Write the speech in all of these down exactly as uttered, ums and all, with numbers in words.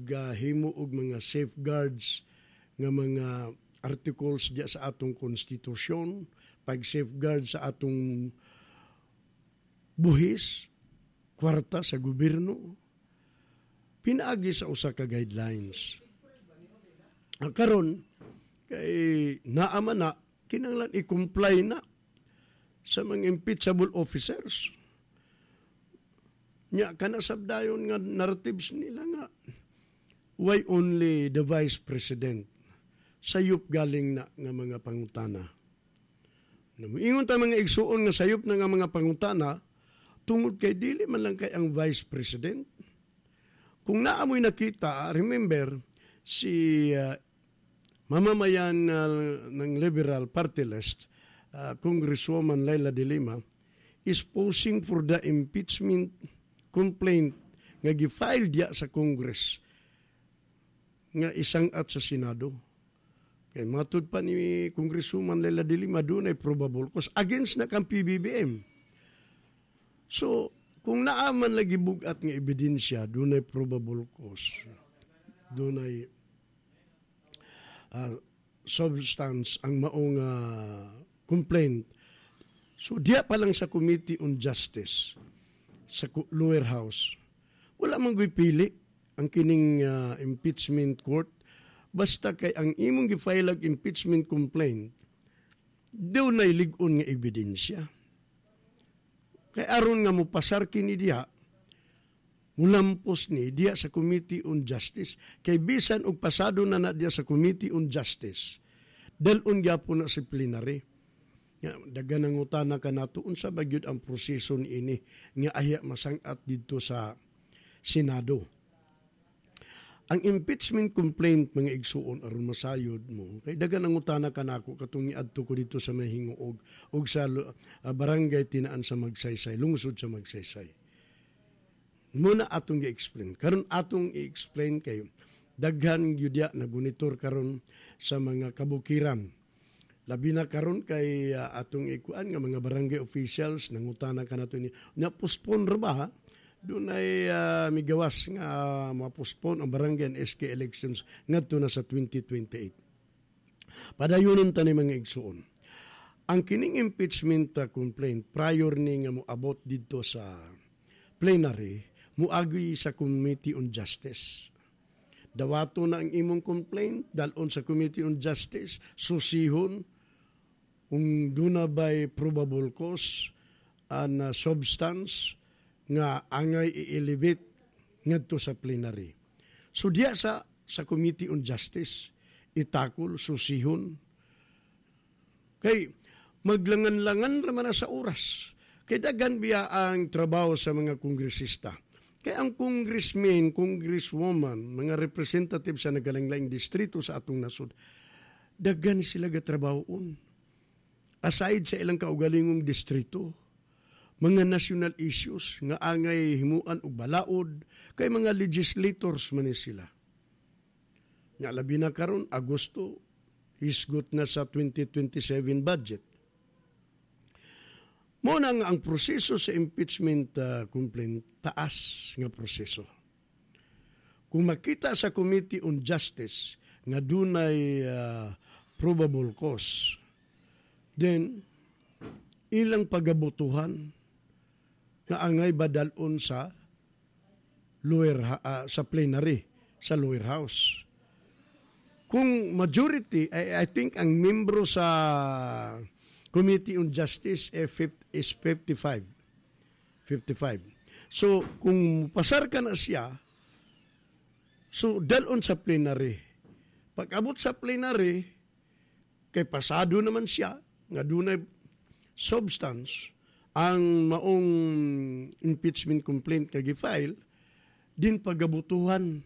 paghimo og mga safeguards nga mga articles diya sa atong konstitusyon, pag-safeguard sa atong buhis, kwarta sa gobyerno, pinaagi sa usa ka guidelines. Ang karon kay naama na kinahanglan i-comply na sa mga impeachable officers. Nya kana sabdayon nga narratives nila nga why only the vice president, sayop galing na nga mga pangutana. Ingon ta mga igsuon nga sayop na nga mga pangutana tungod kay dili man lang kay ang vice president. Kung naamoy nakita, remember si uh, mamamayan uh, ng Liberal Party List, uh, Congresswoman Leila de Lima, is posing for the impeachment complaint nga gifile diya sa Congress nga isang at sa Senado. Kay matud pa ni Congresswoman Leila de Lima doon ay probable cause against na kang P B B M. So, kung naaman lagi bugat nga ebidensya, doon ay probable cause. Doon ay uh, substance ang maong uh, complaint. So, diya pa lang sa Committee on Justice, sa lower house, wala mang pili ang kining uh, impeachment court. Basta kay ang imong gifile ag impeachment complaint, doon ay ligon nga ebidensya. Kay aron nga mo pasar kini diha, mulampos ni diha sa Committee on Justice. Kay bisan og pasado na na diha sa Committee on Justice, dalon gyapon na si plenary. Dagan ang utana ka nato unsa ba gyud ang proseso niini nga ahya masang-at didto sa Senado. Ang impeachment complaint mga igsuon aron masayod mo kay dagan ang utana kanako katong niadto ko dito sa Mahingoog og sa uh, barangay tinaan sa Magsaysay, lungsod sa Magsaysay. Muna atong gi-explain. Karon atong i-explain kay daghan gyud na bonitor karon sa mga kabukiran. Labi na karon kay uh, atong ikuan nga mga barangay officials nangutana kanato ni na postpone ra ba ha? Doon ay uh, migawas nga uh, ma-postpone ang barangay and S K elections ngadto na sa twenty twenty-eight. Padayunon ta ni mga igsuon. Ang kining impeachment uh, complaint prior ni nga moabot didto sa plenary, muagi sa Committee on Justice. Dawato na ang imong complaint dalon sa Committee on Justice, susihon kung duna ba'y probable cause and uh, substance nga angay i-elevate ngadto sa plenary. So diya sa sa Committee on Justice itakol susihon kay maglangan-langan ra man sa oras. Kay daghan biya ang trabaho sa mga kongresista. Kay ang congressman, congresswoman, mga representative sa nagalang-laing distrito sa atong nasod, daghan sila gatrabahoon. Aside sa ilang kaugalingong distrito, mga national issues nga angay himuan og balaod kay mga legislators man sila. Nga labi na karon Agosto hisgot na sa twenty twenty-seven budget. Mo na nga ang proseso sa impeachment uh, complaint taas nga proseso. Kung makita sa Committee on Justice nga dunay uh, probable cause, then ilang pagabutuhan nga angay badalon sa lower uh, sa plenary sa lower house. Kung majority, I, I think ang membro sa Committee on Justice eh, is fifty-five. fifty-five. So kung pasar ka na siya, so dalon sa plenary. Pag abot sa plenary, kay pasado naman siya nga dunay substance ang maong impeachment complaint kag gi-file, din pagabutuhan.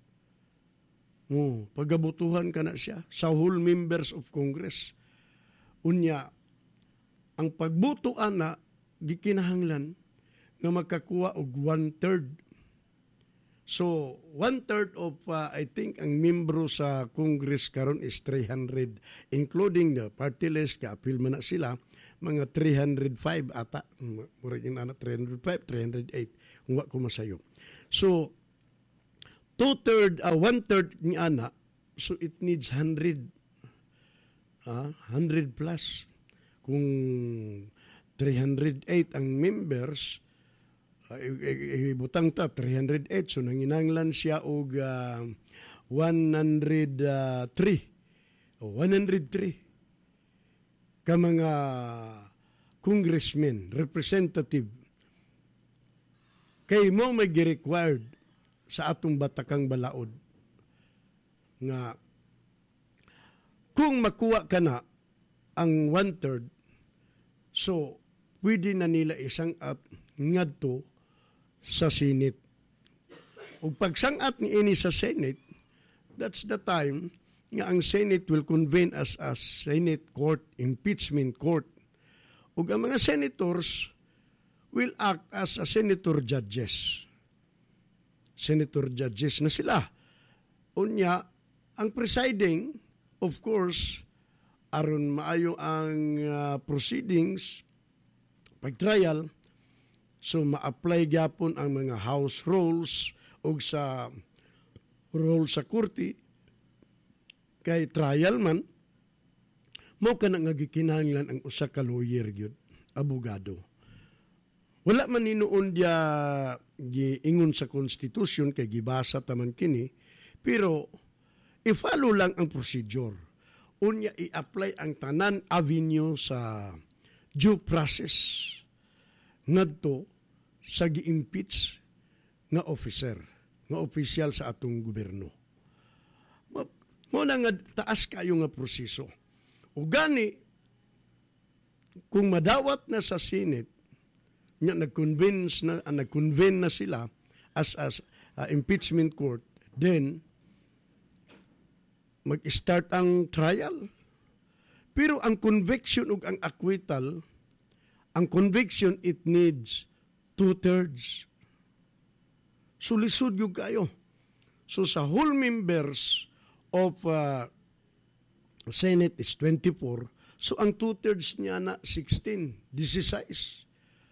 Oh, pagabutuhan ka na siya sa whole members of Congress. Unya, ang pagbutuan na gikinahanglan nga magkakuha og one-third. So, one-third of, uh, I think, ang membro sa Congress karon is three hundred, including the party list, ka-appeal man na sila, mga three hundred five ata, murag yung anak, three hundred five, three hundred eight, kung wa ko masayo. So, two-third, uh, one-third ni ana, so it needs one hundred. Uh, one hundred plus. Kung three hundred eight ang members, uh, ibutang ta, three hundred eight. So nanginanglan siya og uh, one hundred three. O, one hundred three. Ka mga congressmen, representative, kay mo may gi-required sa atong batakang balaod nga kung makuha ka na ang one-third, so pwede na nila isang at ngadto sa Senate. O pagsangat ni ini sa Senate, that's the time nga ang Senate will convene as a Senate court, impeachment court. Ug ang mga senators will act as a senator judges. Senator judges na sila. Unya, ang presiding, of course, aron maayo ang uh, proceedings, pag-trial, so ma-apply gyapon ang mga house rules o sa rule sa korte, kay trial man, mo ka na nga gikinahanglan ang usa ka lawyer gyud, abogado. Wala man ninuon dia giingon sa konstitusyon kay gibasa taman kini, pero i-follow lang ang procedure. Unya i-apply ang tanan avenue sa due process ngadto sa gi-impeach nga officer, nga opisyal sa atong gobyerno. Mo na nga taas kayo nga proseso. O gani, kung madawat na sa Senate, nga nag-convince na, uh, nag-convene na sila as, as uh, impeachment court, then, mag-start ang trial. Pero ang conviction o ang acquittal, ang conviction, it needs two-thirds. So, lisod yung kayo. So, sa whole members of uh, Senate is twenty-four. So, ang two-thirds niya na sixteen, sixteen.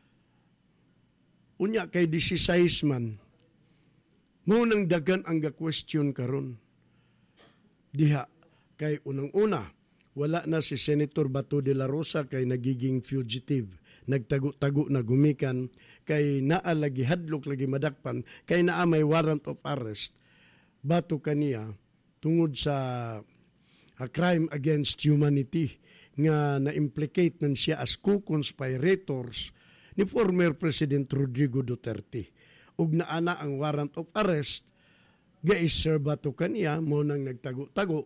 Unya kay sixteen man, munang dagan ang ga-question karon. Diha, kay unang-una, wala na si Senator Bato de la Rosa kay nagiging fugitive. Nagtago-tago na gumikan, kay naa lagi hadlok lagi madakpan, kay naa may warrant of arrest. Bato kaniya, tungod sa a crime against humanity nga na-implicate nan siya as co-conspirators ni former President Rodrigo Duterte. Ug naana ang warrant of arrest, ga-serve bato kaniya, mo nang nagtago-tago.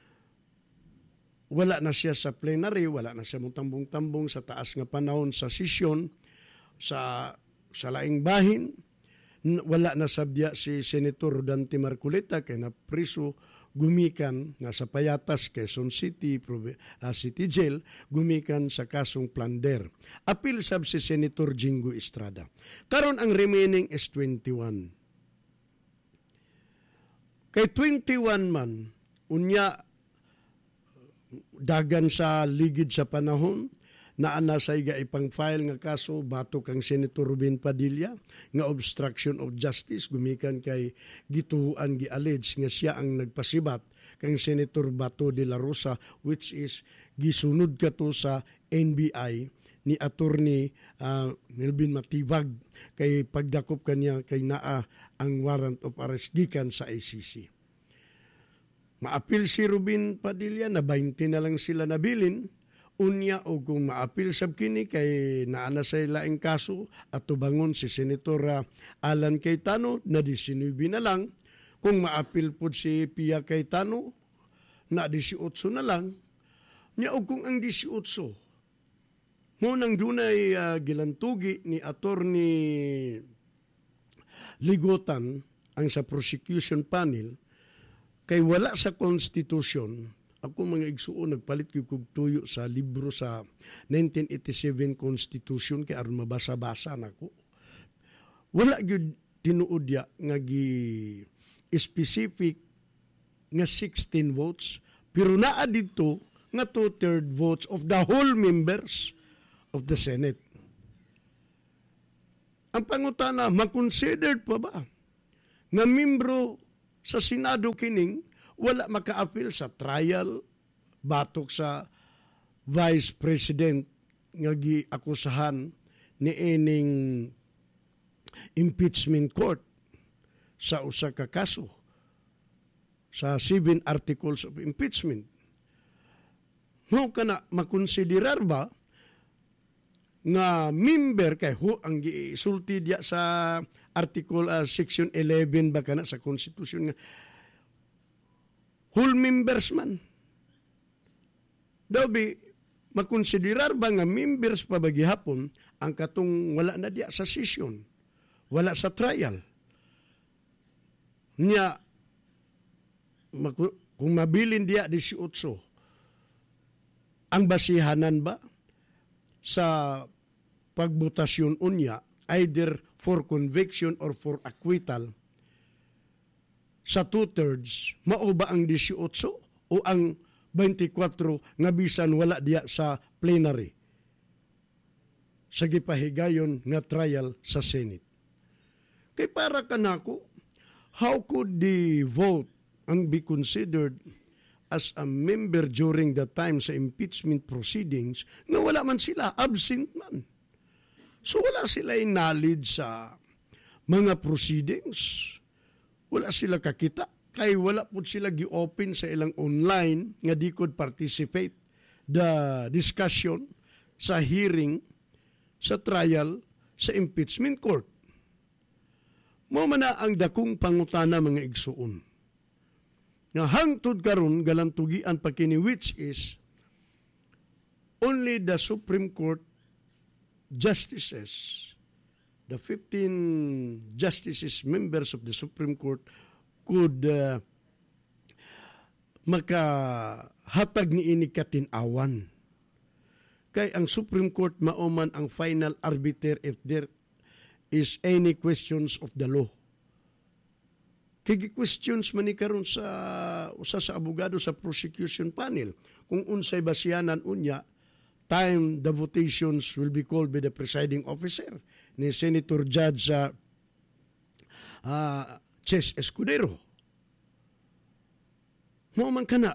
Wala na siya sa plenary, wala na siya mutambong-tambong sa taas nga panahon sa sesyon, sa, sa laing bahin. Wala na sabya si Senator Rodante Marcoleta kay na priso gumikan nga sa Payatas, Quezon City, uh, City Jail, gumikan sa kasong plunder. Apil sab si Senator Jingo Estrada. Karon ang remaining is twenty-one. Kay twenty-one man, unya dagan sa ligid sa panahon, naa sa iga ipang file nga kaso bato kang Senator Ruben Padilla nga obstruction of justice gumikan kay gituhuan gi-allege nga siya ang nagpasibat kang Senator Bato de la Rosa, which is gisunod kato sa N B I ni attorney uh, Melvin Matibag kay pagdakop kanya kay naa ang warrant of arrest gikan sa I C C. Maapil si Ruben Padilla na twenty na lang sila nabilin. Unya o kung maapil sab kini kay naana sa laing kaso at tubangon si Senator Alan Cayetano na nineteen na lang. Kung maapil po si Pia Cayetano na eighteen na lang. Nya o kung ang eighteen, ngunang dunay uh, gilantugi ni Attorney Ligotan ang sa prosecution panel kay wala sa konstitusyon. Ako mga igsuon, nagpalit ko kong tuyo sa libro sa nineteen eighty-seven Constitution kaya aron mabasa-basa na ko. Wala yun tinuod ya nga gi-specific nga sixteen votes, pero naa dito nga two-third votes of the whole members of the Senate. Ang pangutana, makonsidered pa ba nga membro sa Senado kining wala maka-appeal sa trial batok sa Vice President nga giakusahan ni ining impeachment court sa usa ka kaso sa seven articles of impeachment. Mo kana makonsiderar ba nga member kay ho ang gisulti diya sa article uh, section eleven ba kana sa constitution nga whole members man. Daw bi makonsiderar ba nga members pa ba gihapon ang katong wala na diya sa session, wala sa trial. Nya kung mabilin diya eighteen, ang basihanan ba sa pagbutasyon unya either for conviction or for acquittal sa two-thirds, mao ba ang eighteen o ang twenty-four nga bisan wala diya sa plenary sa gipahigayon nga trial sa Senate? Kay para kanako, how could the vote ang be considered as a member during the time sa impeachment proceedings nga wala man sila, absent man. So wala sila knowledge sa mga proceedings. Wala sila kakita. Kay wala po sila gi-open sa ilang online nga di could participate the discussion sa hearing sa trial sa impeachment court. Mao man na ang dakong pangutana mga igsuon. Nga hangtod karon galantugian pa kini which is only the Supreme Court justices, the fifteen justices members of the Supreme Court could uh, makahatag ni ini katinawan. Kay ang Supreme Court mauman ang final arbiter if there is any questions of the law. Kaya questions man ni karon sa usa sa abogado sa prosecution panel kung unsay basihanan unya, time the votations will be called by the presiding officer ni Senator Judge uh, uh, Ches Escudero. Mo man kana.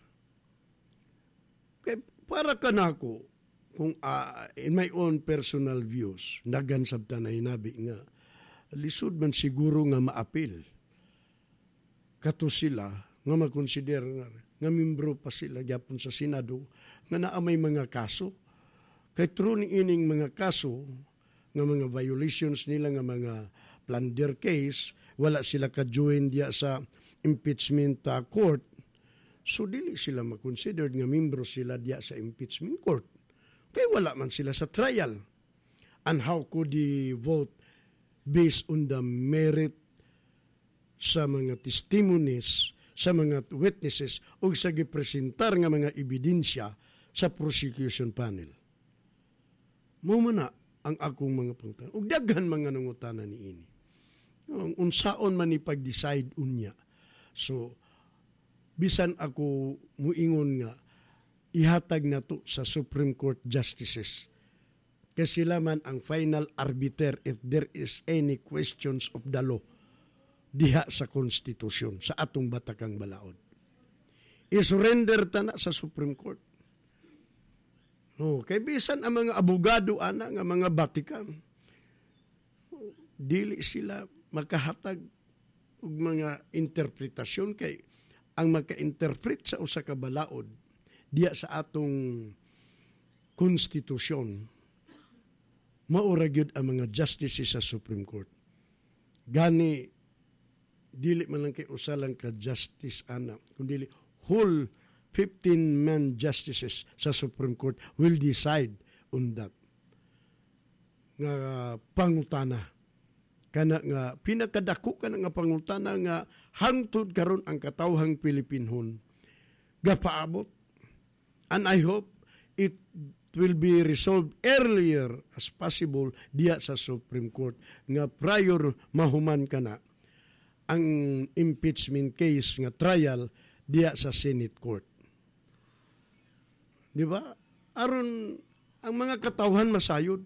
Kay para kanako kung uh, in my own personal views, nagansab ta na hinabi nga lisod man siguro nga maapil. Kato sila nga makonsider nga, nga membro pa sila gyapon sa Senado nga naa may mga kaso. Kay true ni ining mga kaso nga mga violations nila nga mga plunder case, wala sila ka-join diya sa impeachment uh, court. So dili sila makonsider nga membro sila diya sa impeachment court. Kay wala man sila sa trial. And how could they vote based on the merit sa mga testimonies, sa mga witnesses, o sa gipresentar nga mga ebidensya sa prosecution panel? Mumana ang akong mga pangutana. Ug daghan mga nangutana ni ini. Ang unsaon man ni pag-decide unya. So, bisan ako muingon nga, ihatag na to sa Supreme Court Justices. Kasi sila man ang final arbiter if there is any questions of the law diha sa konstitusyon, sa atong batakang balaod. I-surrender ta na sa Supreme Court. Oh, kay bisan ang mga abogado ana nga mga batikan, dili sila makahatag og mga interpretasyon kay ang maka-interpret sa usa ka balaod diya sa atong konstitusyon maura gyud ang mga justices sa Supreme Court. Gani dili man lang kay usa lang ka justice ana, kundi whole fifteen man justices sa Supreme Court will decide on that nga pangutana. Kana nga pinakadako kana nga pangutana nga hangtod karon ang katawhang Pilipinhon gapaabot. And I hope it will be resolved earlier as possible diya sa Supreme Court nga prior mahuman kana ang impeachment case nga trial diya sa Senate Court. Di ba? Aron ang mga katawhan masayod.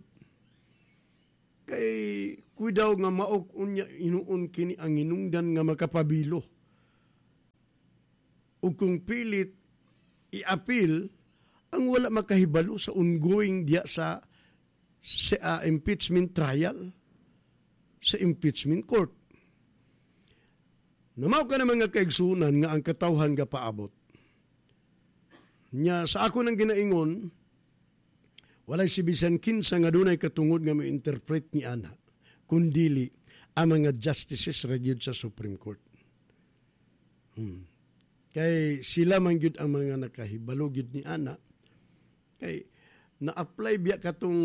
Kay kuy daw nga maok unya inuon kini ang inungdan nga makapabilo ug kung pilit i-appeal ang wala makahibalo sa ongoing diya sa, sa uh, impeachment trial sa impeachment court. Namaw ka na mga kaigsunan nga ang katawhan nga paabot. Nya sa ako nang ginaingon, walay si bisan kinsa nga dunay katungod nga ma-interpret ni ana, kundili ang mga justices ragyod sa Supreme Court. Hmm. Kay sila man gyud ang mga nakahibalo gyud ni ana. Kay na-apply biya katong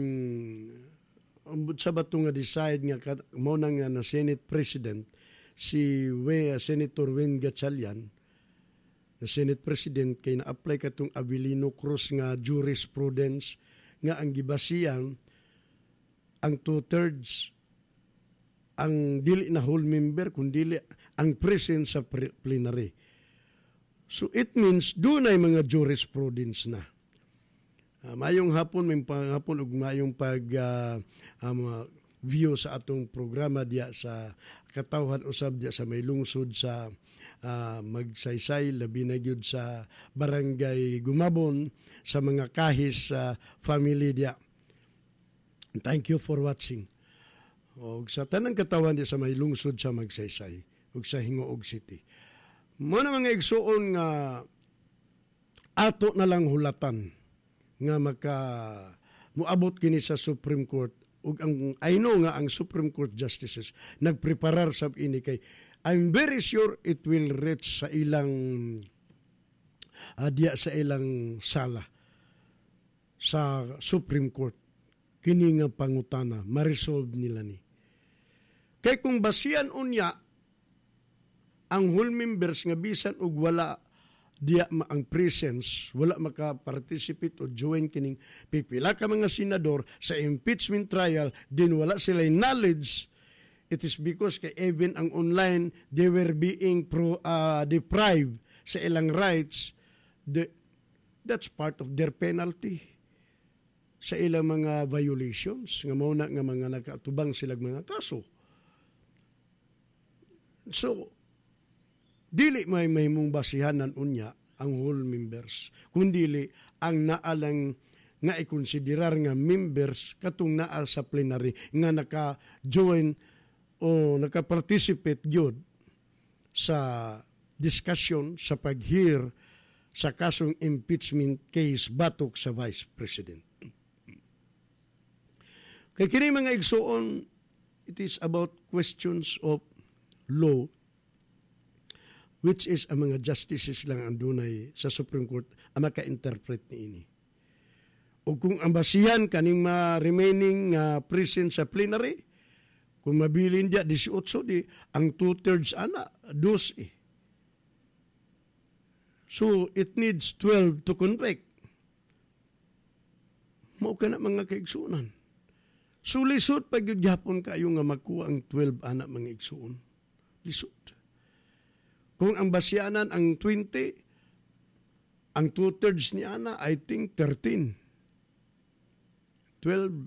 ambot sa bato nga decide nga mo nang nga na Senate President si We, uh, Senator Win Gatchalian na Senate President kay na-apply katong Avelino Cruz nga jurisprudence nga ang gibasiyang ang two-thirds ang dili na whole member kundi ang present sa plenary. So it means doon ay mga jurisprudence na. Uh, mayong hapon, may panghapon ug mayong pag uh, um, view sa atong programa diya sa katawhan usab diya sa may lungsod sa uh, Magsaysay, labi na gyud sa Barangay Gumabon, sa mga kahis sa uh, family diya. Thank you for watching. Og sa tanang katawan diya sa may lungsod sa Magsaysay ug sa Hingoog City. Mo na mga igsuon nga ato na lang hulatan nga maka muabot kini sa Supreme Court ug ang I know nga ang Supreme Court justices nagpreparar sab ini kay I'm very sure it will reach sa ilang uh, diya sa ilang sala sa Supreme Court kini nga pangutana ma-resolve nila ni. Kay kung basihan unya ang whole members nga bisan ug wala diya ang presence, wala maka-participate o join kining pipila ka mga senador sa impeachment trial, din wala sila knowledge, it is because kay even ang online, they were being pro, uh, deprived sa ilang rights, the, that's part of their penalty sa ilang mga violations, nga mauna nga mga nakatubang silang mga kaso. So, dili may may mong basihanan unya ang whole members, kundili ang naalang nga ikonsiderar nga members katong naa sa plenary nga naka-join o naka-participate gyud sa discussion sa pag-hear sa kasong impeachment case batok sa Vice President. Kay kini mga igsuon, it is about questions of law which is ang mga justices lang ang dunay sa Supreme Court ang maka-interpret ni ini. O kung ang basihan kaning mga remaining uh, present sa plenary, kung mabilin dia eighteen di, ang two-thirds ana, dos eh. So, it needs twelve to convict. Mao ka na mga kaigsunan. So, lisod pag yun yapon kayo nga magkuha ang twelve ana mga igsuon. Lisod. Kung ang basyanan ang twenty, ang two-thirds ni ana, I think thirteen. twelve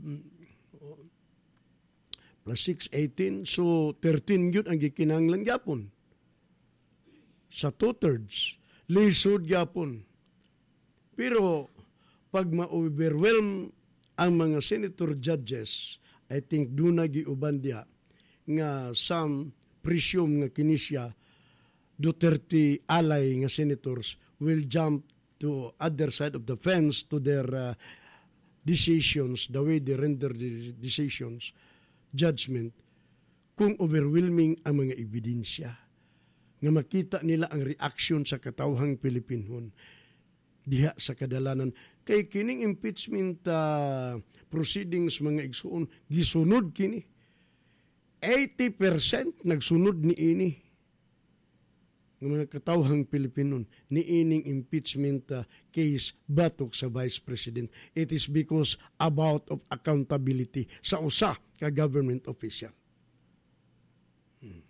plus six, eighteen. So, thirteen yun ang gikinanglan yapon. Sa two-thirds. Lisod yapon. Pero, pag ma-overwhelm ang mga senator judges, I think doon na giuban diya nga some presume nga kinisya Duterte alay nga senators will jump to other side of the fence to their uh, decisions, the way they render the decisions, judgment, kung overwhelming ang mga ebidensya. Nga makita nila ang reaction sa katawhang Pilipinon diha sa kadalanan. Kay kining impeachment uh, proceedings mga igsuon, gisunod kini. eighty percent nagsunod ni ini. Ng mga katawhang Pilipinon ni ining impeachment uh, case batok sa Vice President. It is because about of accountability sa usa ka government official. Hmm.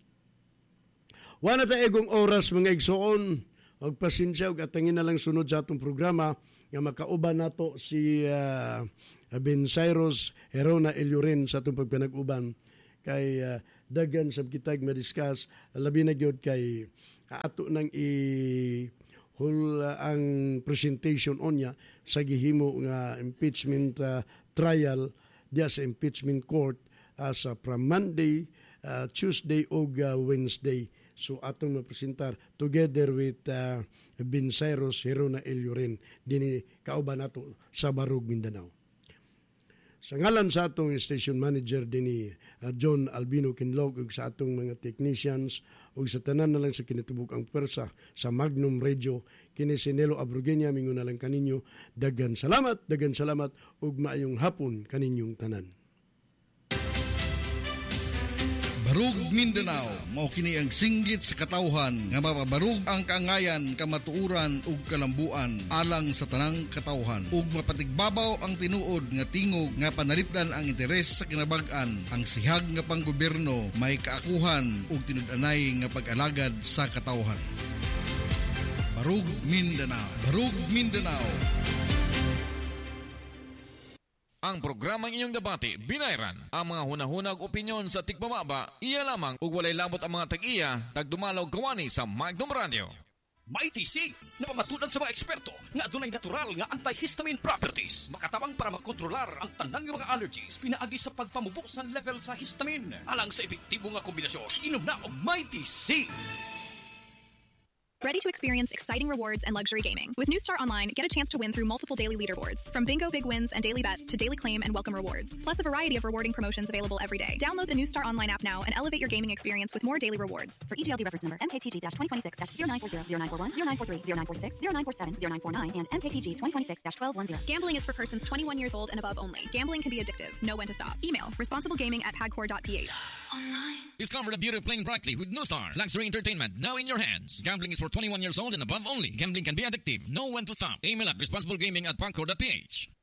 Wala ta egong oras mga igsuon, og pasensya og atangin na lang sunod sa atong programa nga makauban nato si uh, Ben Cyrus Herona Elioren sa atong pagpanag-uban kay uh, dagan sab kitag ma-discuss labi na gyud kay ato nang i hul uh, ang presentation onya sa gihimo nga impeachment uh, trial diya sa impeachment court as uh, from Monday, uh, Tuesday ug uh, Wednesday. So atong mapresentar together with uh, Binceros Herona Elioren dinhi kauban nato sa Barug, Mindanao. Sa ngalan sa atong station manager dinhi uh, John Albino Kinlog ug sa atong mga technicians ug sa tanan na lang sa kinatubuk ang pwersa sa Magnum Radio kini si Nelo Abrugenia mingon na lang kaninyo dagan salamat, dagan salamat ug maayong hapon kaninyong tanan. Barug Mindanao, mao kini ang singgit sa katawhan nga mapabarug ang kaangayan, kamatuuran ug kalambuan alang sa tanang katawhan ug mapatigbabaw ang tinuod nga tingog nga panalipdan ang interes sa kinabag-an. Ang sihag nga panggobyerno may kaakuhan ug tinud-anay nga pag-alagad sa katawhan. Barug Mindanao, Barug Mindanao. Ang programang inyong debate, binayran. Ang mga hunahunag opinyon sa tigpamaba, iya lamang ug walay labot ang mga tag-iya, tagdumalaw kawani sa Magnum Radio. Mighty C, napamatudan sa mga eksperto nga adunay natural nga antihistamine properties. Makatabang para makontrolar ang tanan nga mga allergies pinaagi sa pagpamubo sa level sa histamine. Alang sa epektibo nga kombinasyon, inom na og Mighty C. Ready to experience exciting rewards and luxury gaming? With New Star Online, get a chance to win through multiple daily leaderboards, from bingo big wins and daily bets to daily claim and welcome rewards, plus a variety of rewarding promotions available every day. Download the New Star Online app now and elevate your gaming experience with more daily rewards. For E G L D reference number M K T G twenty twenty-six zero nine four zero zero nine four one zero nine four three zero nine four six zero nine four seven zero nine four nine and M K T G twenty twenty-six twelve ten. Gambling is for persons twenty-one years old and above only. Gambling can be addictive. Know when to stop. Email responsiblegaming at pagcor dot p h. Discover the beauty of playing brightly with New Star. Luxury entertainment now in your hands. Gambling is for twenty-one years old and above only. Gambling can be addictive. Know when to stop. Email at responsiblegaming at pagcor dot p h.